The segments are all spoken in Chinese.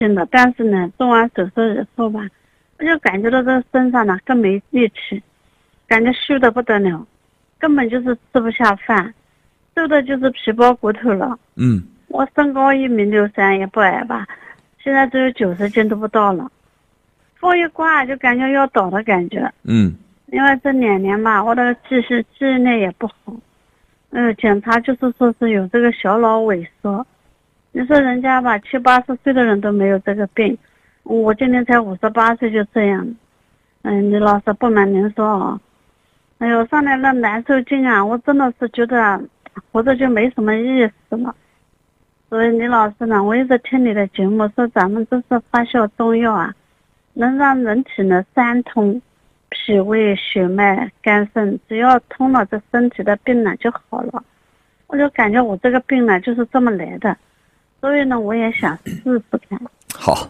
行的，但是呢，做完手术以后吧，我就感觉到这身上呢更没力气，感觉虚的不得了，根本就是吃不下饭，瘦的就是皮包骨头了。我身高1.63米，也不矮吧，现在只有90斤都不到了。风一刮就感觉要倒的感觉。因为这2年吧，我的记忆力也不好。检查就是说是有这个小脑萎缩。你说人家吧，70、80岁的人都没有这个病，我今年才58岁就这样。李老师，不瞒您说啊，哎呦，上来那难受劲啊，我真的是觉得活着就没什么意思了。所以李老师呢，我一直听你的节目，说咱们这是发酵中药啊，能让人体呢三通，脾胃、血脉、肝肾，只要通了，这身体的病呢就好了。我就感觉我这个病呢就是这么来的。所以呢，我也想试试看。 好，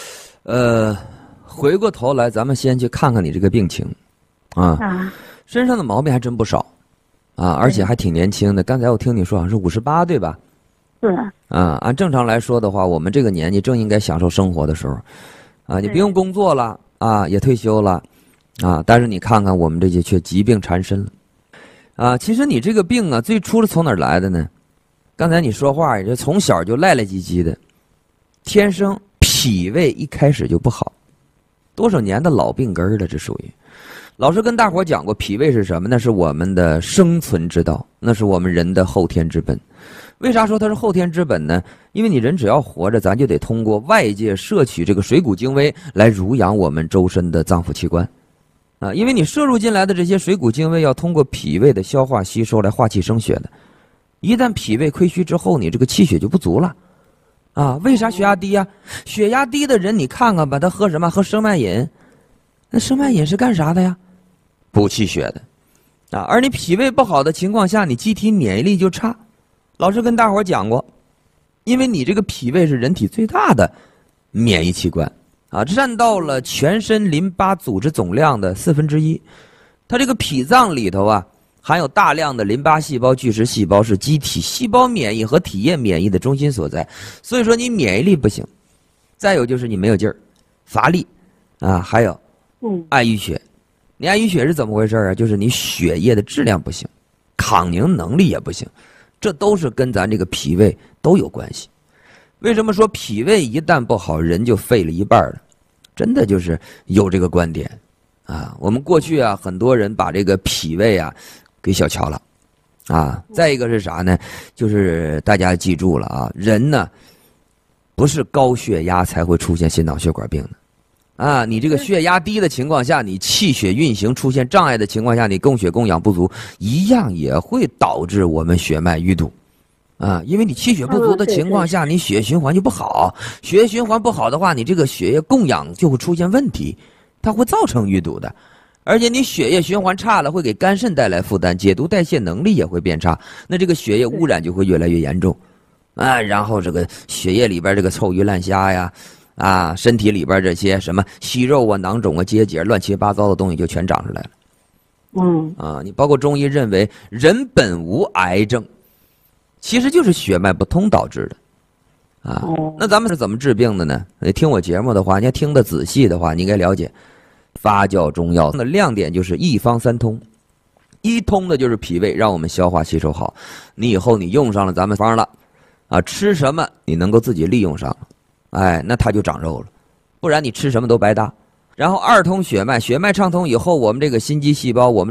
回过头来，咱们先去看看你这个病情，身上的毛病还真不少，而且还挺年轻的。刚才我听你说好像是58，对吧？ 是。 按正常来说的话，我们这个年纪正应该享受生活的时候，你不用工作了也退休了，但是你看看我们这些却疾病缠身了，其实你这个病最初是从哪儿来的呢？刚才你说话也是从小就赖赖唧唧的，天生脾胃一开始就不好，多少年的老病根了，这属于。老师跟大伙讲过，脾胃是什么？那是我们的生存之道，那是我们人的后天之本。为啥说它是后天之本呢？因为你人只要活着，咱就得通过外界摄取这个水谷精微来濡养我们周身的脏腑器官，因为你摄入进来的这些水谷精微要通过脾胃的消化吸收来化气生血的。一旦脾胃亏虚之后，你这个气血就不足了，为啥血压低呀？血压低的人你看看吧，他喝什么？喝生脉饮。那生脉饮是干啥的呀？补气血的，而你脾胃不好的情况下，你机体免疫力就差。老师跟大伙讲过，因为你这个脾胃是人体最大的免疫器官，占到了全身淋巴组织总量的1/4，它这个脾脏里头含有大量的淋巴细胞、巨噬细胞，是机体细胞免疫和体液免疫的中心所在。所以说你免疫力不行，再有就是你没有劲儿、乏力，还有爱淤血。你爱淤血是怎么回事啊？就是你血液的质量不行，抗凝能力也不行，这都是跟咱这个脾胃都有关系。为什么说脾胃一旦不好，人就废了一半了？真的就是有这个观点我们过去很多人把这个脾胃给小瞧了再一个是啥呢？就是大家记住了人呢不是高血压才会出现心脑血管病的你这个血压低的情况下，你气血运行出现障碍的情况下，你供血供氧不足，一样也会导致我们血脉淤堵因为你气血不足的情况下，你血液循环就不好，血液循环不好的话，你这个血液供氧就会出现问题，它会造成淤堵的。而且你血液循环差了，会给肝肾带来负担，解毒代谢能力也会变差，那这个血液污染就会越来越严重然后这个血液里边这个臭鱼烂虾呀身体里边这些什么息肉囊肿结节乱七八糟的东西就全长出来了你包括中医认为人本无癌症，其实就是血脉不通导致的那咱们是怎么治病的呢？你听我节目的话，你要听得仔细的话，你应该了解发酵中药的亮点就是一方三通。一通的就是脾胃，让我们消化吸收好，你以后你用上了咱们方了吃什么你能够自己利用上了那它就长肉了，不然你吃什么都白搭。然后二通血脉，血脉畅通以后，我们这个心肌细胞，我们